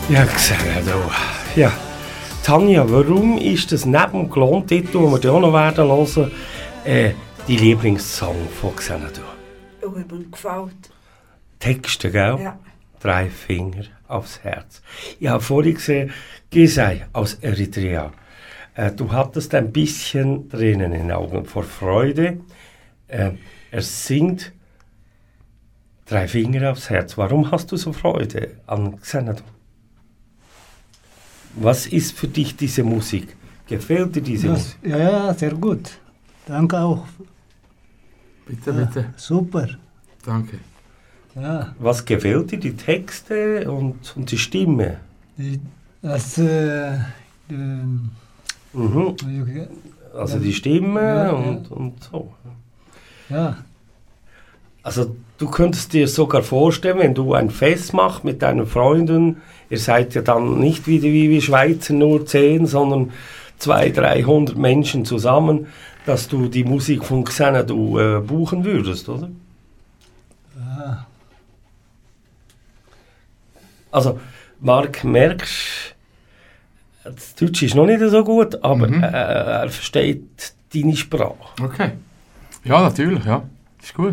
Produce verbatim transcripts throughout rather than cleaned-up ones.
Ja, gesehen, du. Ja. Tanja, warum ist das neben dem Klontitel, den wir dir auch noch werden hören, äh, dein Lieblingssong von Xanadu? Oh, mir gefällt. Texte, gell? Ja. Drei Finger aufs Herz. Ich habe vorhin gesehen, Gisei aus Eritrea. Äh, du hattest ein bisschen Tränen in den Augen vor Freude. Äh, er singt Drei Finger aufs Herz. Warum hast du so Freude an Xanadu? Was ist für dich diese Musik? Gefällt dir diese Das, Musik? ja, ja, sehr gut. Danke auch. Bitte, Ja, bitte. super. Danke. Ja, Was gefällt dir? Die Texte und, und die Stimme? die, das, äh, ähm, Mhm. Also die Stimme Ja, und, ja. und so. ja, Also du könntest dir sogar vorstellen, wenn du ein Fest machst mit deinen Freunden, ihr seid ja dann nicht wieder wie wir Schweizer nur zehn, sondern zweihundert, dreihundert Menschen zusammen, dass du die Musik von Xanadu äh, buchen würdest, oder? ja. Also Marc, merkst, das Deutsch ist noch nicht so gut, aber Mhm. äh, er versteht deine Sprache. Okay. Ja, natürlich, ja. Ist gut.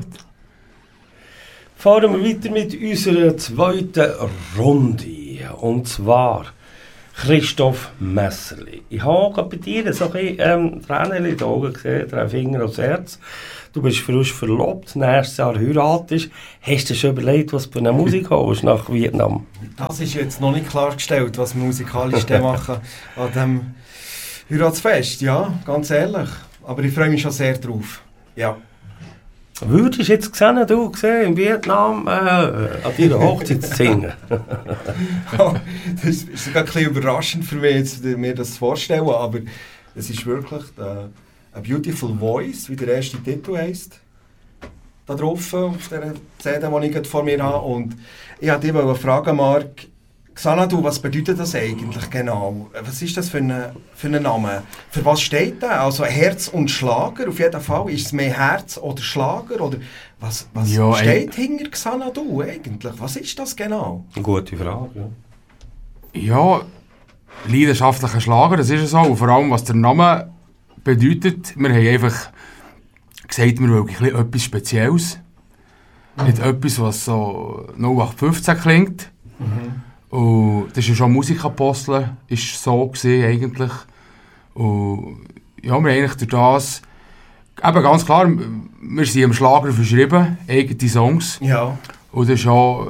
Fahren wir weiter mit unserer zweiten Runde. Und zwar Christoph Messerli. Ich habe gerade bei dir so ein bisschen ähm, Tränen in den Augen gesehen, drei Finger aufs Herz. Du bist frisch verlobt, nächstes Jahr heiratest. Hast du dir schon überlegt, was du für eine Musik holst nach Vietnam? Das ist jetzt noch nicht klargestellt, was wir musikalisch dann machen an diesem Heiratsfest, ja, ganz ehrlich. Aber ich freue mich schon sehr drauf. Ja. Würdest du jetzt gesehen, du gesehen, in Vietnam äh, an deiner Hochzeit zu singen? Das ist sogar ein bisschen überraschend für mich, jetzt, mir das zu vorstellen, aber es ist wirklich äh, «A Beautiful Voice», wie der erste Titel heisst. Da drauf, auf dieser C D, die ich gerade vor mir habe. Und ich wollte dich fragen, Marc, Xanadu, was bedeutet das eigentlich genau? Was ist das für ein für einen Name? Für was steht der? Also Herz und Schlager, auf jeden Fall. Ist es mehr Herz oder Schlager? Oder was, was Ja, steht hinter Xanadu eigentlich? Was ist das genau? Eine gute Frage, ja. Ja, leidenschaftlicher Schlager, das ist es auch. Und vor allem, was der Name bedeutet. Wir haben einfach gesagt, wir wollen ein bisschen etwas Spezielles. Mhm. Nicht etwas, was so null acht fünfzehn klingt. Mhm. Und das ist schon Musikapostel, ist so gesehen eigentlich. Und ja, wir haben eigentlich durch das, eben ganz klar, wir sind im Schlager verschrieben, eigene Songs. Ja. Und das ist auch,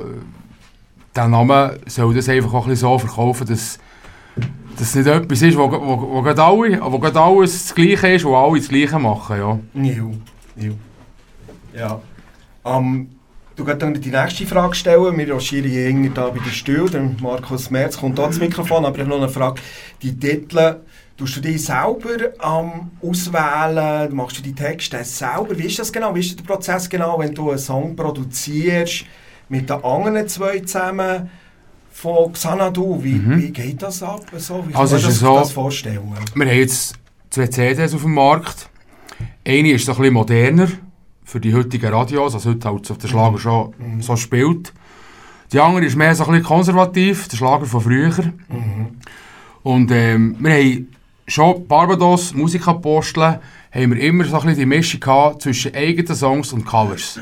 der Name soll das einfach auch ein bisschen so verkaufen, dass das nicht etwas ist, wo, wo, wo, gerade alle, wo gerade alles das Gleiche ist, wo alle das Gleiche machen. Ja. Ja. Ja. Ja. Um, Du kannst dann die nächste Frage stellen. Wir rochieren hier hinten da bei der Stühle. Der Markus Merz kommt da ins Mikrofon. Aber ich habe noch eine Frage. Die Titel, tust du die selber ähm, auswählen? Machst du die Texte selber? Wie ist das genau? Wie ist der Prozess genau, wenn du einen Song produzierst mit den anderen zwei zusammen von Xanadu? Wie, mhm. wie geht das ab? So, wie kann also man das, so, das vorstellen? Wir haben jetzt zwei C Ds auf dem Markt. Eine ist so ein bisschen moderner für die heutigen Radios, also heute halt auf der Schlager schon mhm. so spielt. Die andere ist mehr so ein bisschen konservativ, der Schlager von früher. Mhm. Und ähm, wir haben schon Barbados, Musikapostel, haben wir immer so ein bisschen die Mischung gehabt zwischen eigenen Songs und Covers.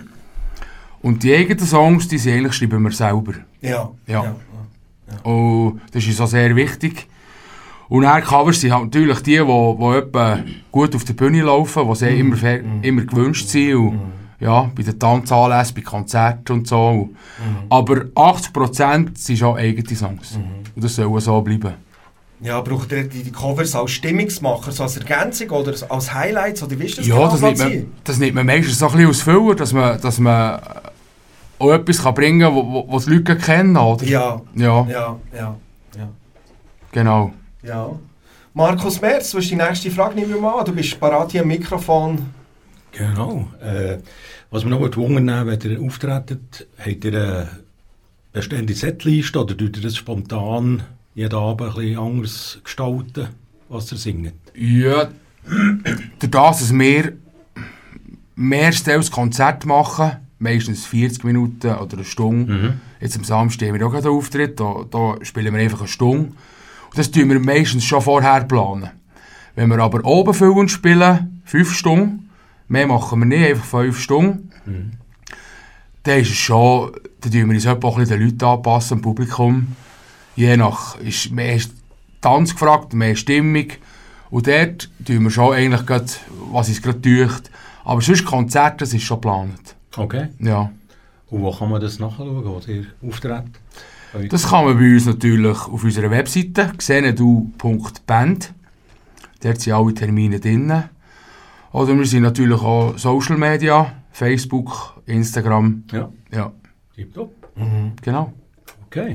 Und die eigenen Songs, die sind eigentlich schreiben wir selber. Ja. Ja. ja. ja. Und das ist auch sehr wichtig. Und dann Covers sind halt natürlich die, die, die etwa gut auf der Bühne laufen, die sehr mm. immer, immer gewünscht sind. Und, mm. ja, bei den Tanzanlässen, bei Konzerten und so. Mm. Aber achtzig Prozent sind schon eigene Songs. Mm. Und das soll so bleiben. Ja, braucht ihr die Covers als Stimmungsmacher, so als Ergänzung oder als Highlights? Oder wie ist das ja, genau das nimmt, man, das nimmt man meistens so ein bisschen als Füller, dass man, dass man auch etwas kann bringen kann, was die Leute kennen. Oder? Ja. Ja. Ja, ja, ja. Genau. Ja. Markus Merz, du hast die nächste Frage, nehmen wir mal an. Du bist parat hier am Mikrofon. Genau. Äh, was wir noch gewungen haben, wenn ihr auftretet, habt ihr eine bestehende Setliste oder tut ihr das spontan jeden Abend ein bisschen anders gestalten, was ihr singt? Ja, durch das, dass wir mehrstens Konzerte machen meistens vierzig Minuten oder eine Stunde. Mhm. Jetzt am Samstag haben wir auch gerade einen Auftritt, da, da spielen wir einfach eine Stunde. Und das tun wir meistens schon vorher planen. Wenn wir aber oben füllen spielen, fünf Stunden, mehr machen wir nicht, einfach fünf Stunden, Mhm. dann ist es schon, dann tun wir uns etwa auch ein bisschen den Leuten anpassen, dem Publikum. Je nach, ist mehr Tanz gefragt, mehr Stimmung. Und dort tun wir schon eigentlich grad, was uns gerade täuscht. Aber sonst Konzerte, das ist schon geplant. Okay. Ja. Und wo kann man das nachschauen, wo ihr auftritt? Das kann man bei uns natürlich auf unserer Webseite, xenedu punkt band. Dort sind alle Termine drin. Oder wir sind natürlich auch Social Media, Facebook, Instagram. Ja. Ja, Tipptopp. Mhm. genau. Okay.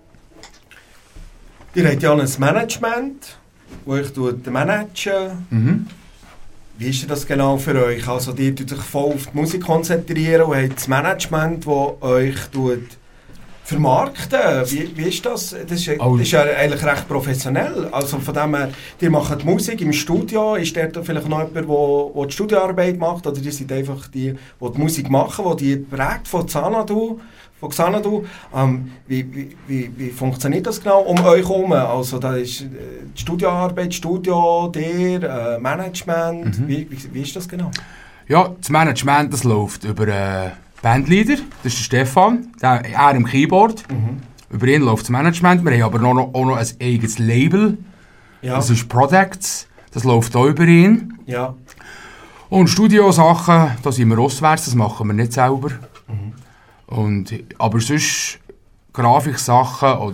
Ihr habt ja ein Management, das euch managen. Mhm. Wie ist das genau für euch? Also, ihr tut euch voll auf die Musik konzentrieren und habt das Management, das euch tut vermarkten. Wie, wie ist das? Das ist, Oh. das ist ja eigentlich recht professionell. Also von dem her, ihr macht Musik im Studio. Ist dort vielleicht noch jemand, der, der die Studioarbeit macht? Oder ihr seid einfach die, die die Musik machen, die die prägt von Xanadu? Von Xanadu. Ähm, wie, wie, wie, wie funktioniert das genau um euch herum? Also da ist äh, die Studioarbeit, Studio, der äh, Management. Mhm. Wie, wie, wie ist das genau? Ja, das Management das läuft über einen Bandleader, das ist der Stefan, der, er im Keyboard. Mhm. Über ihn läuft das Management. Wir haben aber noch, noch, auch noch ein eigenes Label, Ja. das ist Products, das läuft auch über ihn. Ja. Und Studiosachen, da sind wir auswärts, das machen wir nicht selber. Mhm. Und, aber sonst Grafiksachen